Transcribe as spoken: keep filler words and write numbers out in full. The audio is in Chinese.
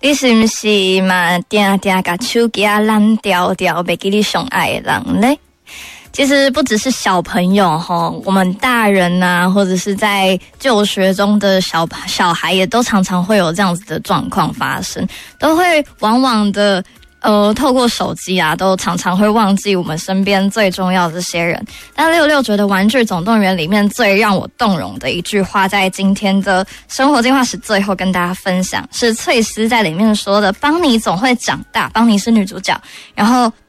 你是不是嘛？定定把手机啊烂掉掉，袂记你上爱的人嘞？其实不只是小朋友哈，我们大人呐、啊，或者是在就学中的小小孩，也都常常会有这样子的状况发生，都会往往的。呃，透过手机啊，都常常会忘记我们身边最重要的这些人。但六六觉得《玩具总动员》里面最让我动容的一句话，在今天的生活进化史最后跟大家分享，是翠丝在里面说的：“邦尼总会长大。”邦尼是女主角，然后